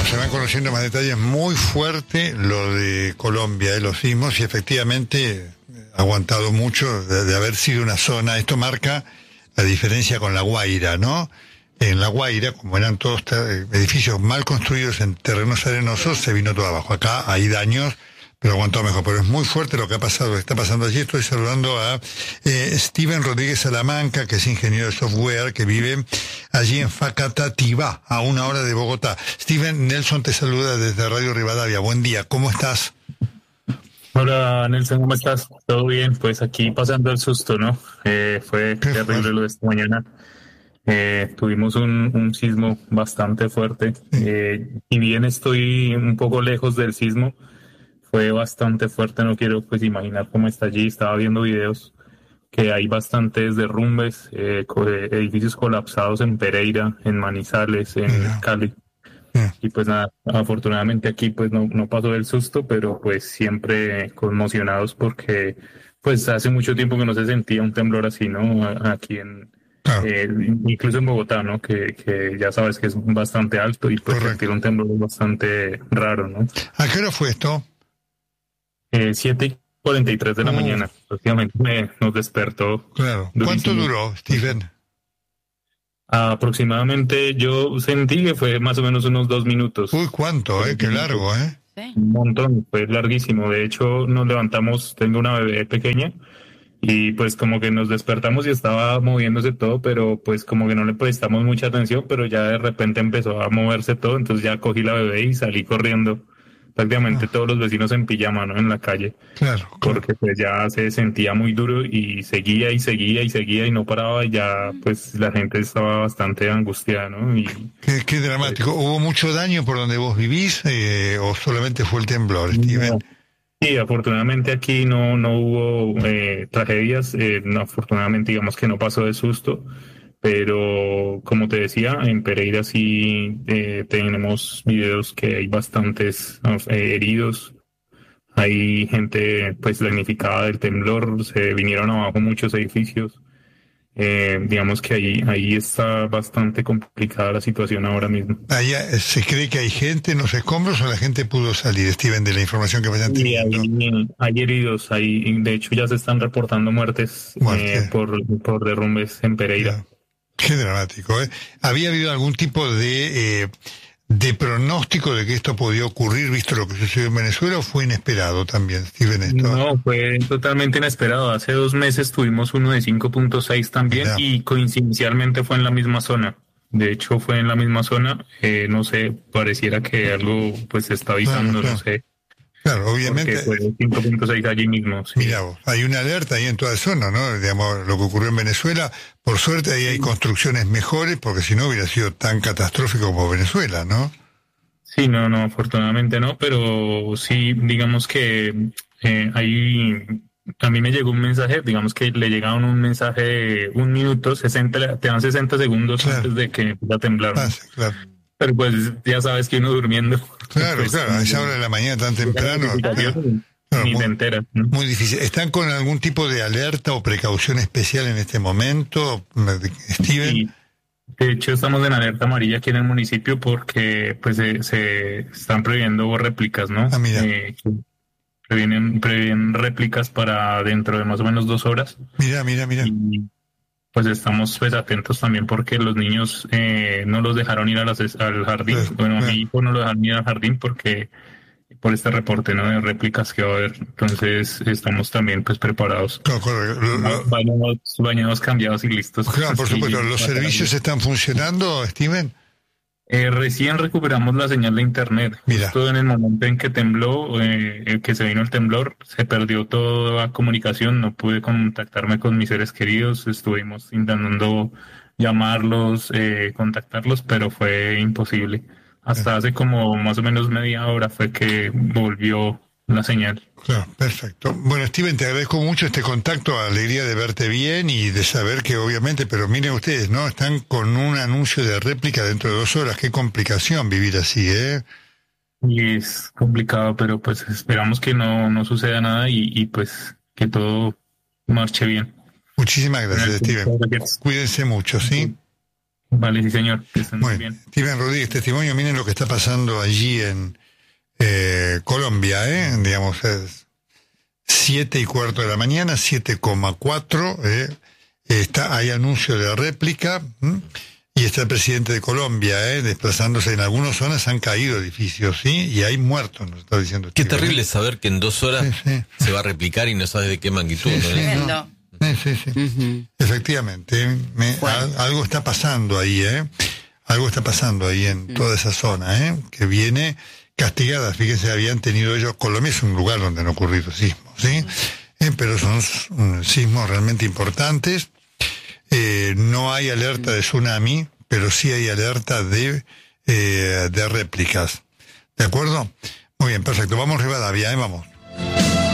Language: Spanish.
se van conociendo más detalles. Muy fuerte lo de Colombia, los sismos, y efectivamente ha aguantado mucho de haber sido una zona. Esto marca la diferencia con La Guaira, ¿no? En La Guaira, como eran todos edificios mal construidos en terrenos arenosos, se vino todo abajo. Acá hay daños, pero aguantó mejor. Pero es muy fuerte lo que ha pasado, está pasando allí. Estoy saludando a Steven Rodríguez Salamanca, que es ingeniero de software, que vive allí en Facatativá, a 1 hora de Bogotá. Steven, Nelson te saluda desde Radio Rivadavia. Buen día, ¿cómo estás? Hola Nelson, ¿cómo estás? ¿Todo bien? Pues aquí pasando el susto, ¿no? Fue terrible lo de esta mañana. Tuvimos un sismo bastante fuerte. Y bien estoy un poco lejos del sismo, fue bastante fuerte. No quiero pues imaginar cómo está allí. Estaba viendo videos que hay bastantes derrumbes, edificios colapsados en Pereira, en Manizales, en Cali. Y pues nada, afortunadamente aquí pues no pasó el susto, pero pues siempre conmocionados porque pues hace mucho tiempo que no se sentía un temblor así, ¿no? Aquí incluso en Bogotá, ¿no? Que ya sabes que es bastante alto y pues sentir un temblor es bastante raro, ¿no? ¿A qué hora fue esto? 7:43 de la mañana. Prácticamente nos despertó. Claro. Durísimo. ¿Cuánto duró, Steven? Aproximadamente yo sentí que fue más o menos unos 2 minutos. Uy, ¿cuánto? Qué largo, Sí. Un montón, fue larguísimo. De hecho, nos levantamos, tengo una bebé pequeña, y pues como que nos despertamos y estaba moviéndose todo, pero pues como que no le prestamos mucha atención, pero ya de repente empezó a moverse todo, entonces ya cogí la bebé y salí corriendo. Prácticamente todos los vecinos en pijama, ¿no? En la calle. Claro. Porque pues ya se sentía muy duro y seguía y no paraba, y ya pues la gente estaba bastante angustiada, ¿no? Y Qué dramático. ¿Hubo mucho daño por donde vos vivís o solamente fue el temblor, Steven? Sí, afortunadamente aquí no hubo tragedias. Afortunadamente digamos que no pasó de susto. Pero como te decía, en Pereira sí tenemos videos que hay bastantes heridos. Hay gente pues damnificada del temblor, se vinieron abajo muchos edificios. Digamos que ahí está bastante complicada la situación ahora mismo. Allá, ¿se cree que hay gente en los escombros o la gente pudo salir, Steven, de la información que vayan teniendo? Hay heridos, de hecho ya se están reportando muertes por derrumbes en Pereira. Yeah. Qué dramático, ¿eh? ¿Había habido algún tipo de pronóstico de que esto podía ocurrir, visto lo que sucedió en Venezuela, o fue inesperado también, Steven, esto? No, fue totalmente inesperado. Hace 2 meses tuvimos uno de 5.6 también, y coincidencialmente fue en la misma zona. De hecho, fue en la misma zona. No sé, pareciera que algo pues se está avisando, claro. No sé. Claro, obviamente. Porque fue 5.6 allí mismo. Sí. Mira vos, hay una alerta ahí en toda la zona, ¿no? Digamos, lo que ocurrió en Venezuela, por suerte ahí hay construcciones mejores, porque si no hubiera sido tan catastrófico como Venezuela, ¿no? Sí, no, afortunadamente no, pero sí, digamos que a mí me llegó un mensaje, digamos que le llegaron un mensaje de 1 minuto, te dan 60 segundos antes de que empiece a temblar. Claro. Pero pues ya sabes que uno durmiendo. Claro, pues, a esa hora de la mañana tan temprano. Ni te enteras, ¿no? Muy difícil. ¿Están con algún tipo de alerta o precaución especial en este momento, Steven? Sí. De hecho, estamos en alerta amarilla aquí en el municipio porque pues se están previendo réplicas, ¿no? Mira. Prevén réplicas para dentro de más o menos 2 horas. Mira. Y pues estamos pues atentos también porque los niños no los dejaron ir al jardín. Bueno, a mi hijo no lo dejaron ir al jardín porque por este reporte, ¿no? De réplicas que va a haber. Entonces estamos también pues preparados. Claro, bañados, cambiados y listos. Claro, por supuesto. ¿Los servicios están funcionando, Steven? Recién recuperamos la señal de internet. Mira. Justo en el momento en que tembló, que se vino el temblor, se perdió toda comunicación. No pude contactarme con mis seres queridos. Estuvimos intentando llamarlos, contactarlos, pero fue imposible. Hasta hace como más o menos media hora fue que volvió la señal. Claro, perfecto. Bueno, Steven, te agradezco mucho este contacto, alegría de verte bien y de saber que obviamente, pero miren ustedes, ¿no? Están con un anuncio de réplica dentro de 2 horas. Qué complicación vivir así, ¿eh? Y es complicado, pero pues esperamos que no suceda nada y pues que todo marche bien. Muchísimas gracias, Steven. Cuídense mucho, ¿sí? Vale, sí, señor. Que estén muy bien. Steven Rodríguez, testimonio, miren lo que está pasando allí en Colombia, digamos, es 7:15 de la mañana, 7:04, hay anuncio de réplica, y está el presidente de Colombia, desplazándose. En algunas zonas han caído edificios, ¿sí? Y hay muertos, nos está diciendo. Qué terrible saber que en 2 horas se va a replicar y no sabes de qué magnitud. ¿No? Sí. Uh-huh. Efectivamente, algo está pasando ahí, algo está pasando ahí en toda esa zona, que viene castigada. Fíjense, habían tenido ellos, Colombia es un lugar donde han ocurrido sismos, ¿sí? Pero son sismos realmente importantes. No hay alerta de tsunami, pero sí hay alerta de réplicas. ¿De acuerdo? Muy bien, perfecto. Vamos Rivadavia, vamos.